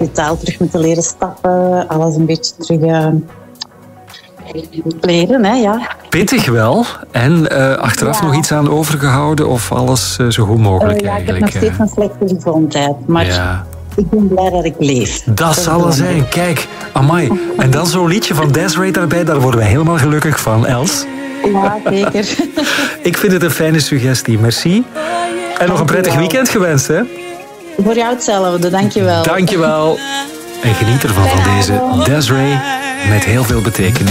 vitaal terug moeten leren stappen. Alles een beetje terug leren, hè, ja. Pittig wel. En achteraf nog iets aan overgehouden of alles zo goed mogelijk ja, eigenlijk? Ik heb nog steeds een slechte gezondheid, maar ik ben blij dat ik leef. Dat zal er zijn. Kijk, amai. En dan zo'n liedje van Desiree daarbij, daar worden wij helemaal gelukkig van, Els. Ja, zeker. Ik vind het een fijne suggestie. Merci. En nog een prettig weekend gewenst, hè? Voor jou hetzelfde, dankjewel. Dankjewel. En geniet ervan van deze Desiree met heel veel betekenis.